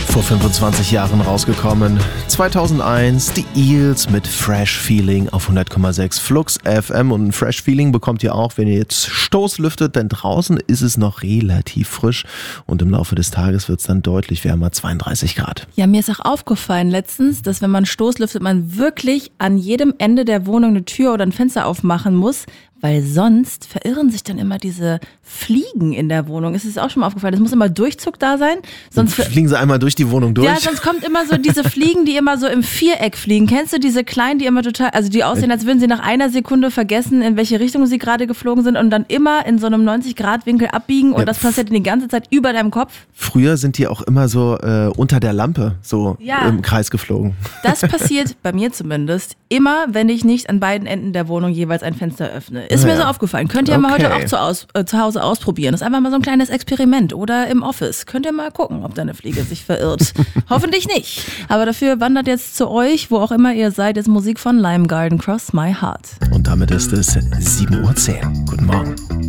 Vor 25 Jahren rausgekommen. 2001 die Eels mit Fresh Feeling auf 100,6 Flux FM. Und ein Fresh Feeling bekommt ihr auch, wenn ihr jetzt Stoßlüftet, denn draußen ist es noch relativ frisch und im Laufe des Tages wird es dann deutlich wärmer, 32 Grad. Ja, mir ist auch aufgefallen letztens, dass wenn man Stoßlüftet, man wirklich an jedem Ende der Wohnung eine Tür oder ein Fenster aufmachen muss, weil sonst verirren sich dann immer diese Fliegen in der Wohnung. Ist es auch schon mal aufgefallen? Es muss immer Durchzug da sein. Sonst fliegen sie einmal durch die Wohnung durch? Ja, sonst kommt immer so diese Fliegen, die immer so im Viereck fliegen. Kennst du diese kleinen, die immer total, also die aussehen, als würden sie nach einer Sekunde vergessen, in welche Richtung sie gerade geflogen sind und dann immer in so einem 90-Grad-Winkel abbiegen und das passiert die ganze Zeit über deinem Kopf? Früher sind die auch immer so unter der Lampe so im Kreis geflogen. Das passiert bei mir zumindest immer, wenn ich nicht an beiden Enden der Wohnung jeweils ein Fenster öffne. Ist mir so aufgefallen. Könnt ihr mal heute auch zu Hause ausprobieren. Das ist einfach mal so ein kleines Experiment. Oder im Office. Könnt ihr mal gucken, ob deine Fliege sich verirrt. Hoffentlich nicht. Aber dafür wandert jetzt zu euch, wo auch immer ihr seid, jetzt Musik von Lime Garden, Cross My Heart. Und damit ist es 7:10 Uhr. Guten Morgen.